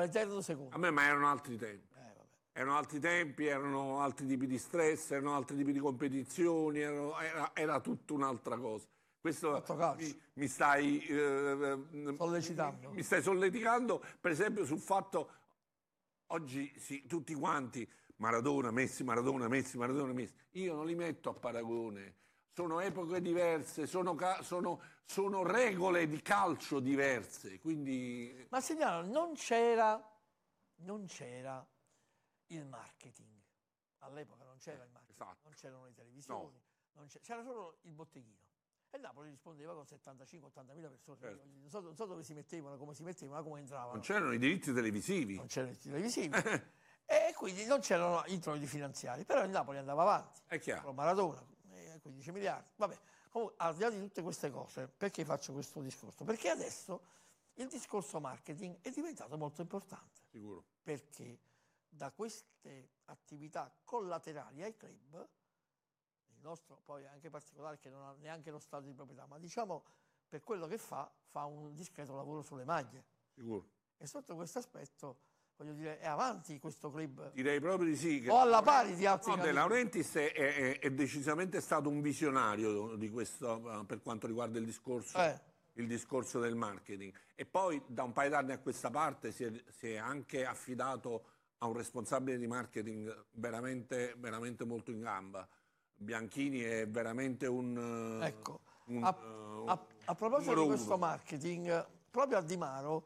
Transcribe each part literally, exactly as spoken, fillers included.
l'eterno secondo. A me, ma erano altri tempi. Eh, vabbè. Erano altri tempi, erano altri tipi di stress, erano altri tipi di competizioni, erano- era, era tutta un'altra cosa. Questo mi, mi stai eh, sollecitando. Mi, mi stai solleticando, per esempio, sul fatto oggi sì, tutti quanti Maradona, Messi, Maradona, Messi, Maradona, Messi. Io non li metto a paragone. Sono epoche diverse, sono, sono, sono regole di calcio diverse. Quindi... Ma segnalo, non c'era, non c'era il marketing. All'epoca non c'era il marketing, esatto. non c'erano le televisioni, no. c'era solo il botteghino. E Napoli rispondeva con settantacinque ottantamila persone. Certo. Non, so, non so dove si mettevano, come si mettevano, come entravano. Non c'erano i diritti televisivi. Non c'erano i diritti televisivi. E quindi non c'erano introiti finanziari. Però il Napoli andava avanti. È chiaro. Con Maradona, eh, quindici miliardi. Vabbè, comunque, al di là di tutte queste cose, perché faccio questo discorso? Perché adesso il discorso marketing è diventato molto importante. Sicuro. Perché da queste attività collaterali ai club, il nostro poi è anche particolare che non ha neanche lo stato di proprietà, ma diciamo per quello che fa, fa un discreto lavoro sulle maglie. Sicuro. E sotto questo aspetto, voglio dire, è avanti questo club. Direi proprio di sì. Che o alla pari di altri. No, De Laurentiis è, è, è decisamente stato un visionario di questo per quanto riguarda il discorso. Eh. il discorso del marketing, e poi da un paio d'anni a questa parte si è, si è anche affidato a un responsabile di marketing veramente, veramente molto in gamba. Bianchini è veramente un... Ecco, un, a, uh, a, a proposito di questo uno. marketing, proprio a Di Maro,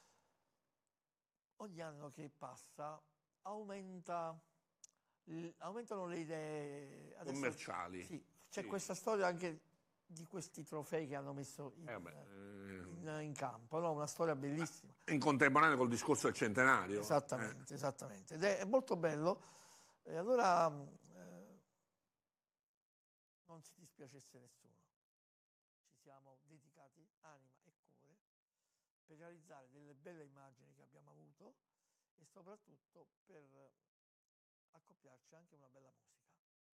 ogni anno che passa aumenta, aumentano le idee adesso, commerciali. Sì, c'è sì. questa storia anche di questi trofei che hanno messo in, eh beh, in, in campo, no? Una storia bellissima. In contemporanea col discorso del centenario. Esattamente, eh. esattamente. Ed è, è molto bello. E allora eh, non si dispiacesse nessuno. Ci siamo dedicati anima e cuore per realizzare delle belle immagini che abbiamo avuto e soprattutto per accoppiarci anche una bella musica.